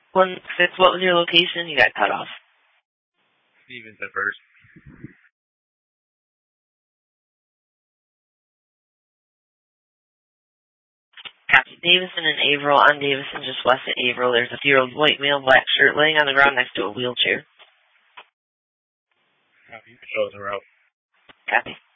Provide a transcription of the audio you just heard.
1-6, what was your location? You got cut off. Stevens at first. Copy. Davison and Averill. On Davison, just west of Averill. There's a 3-year-old white male, black shirt, laying on the ground next to a wheelchair. Copy. Patrol's en route. Copy.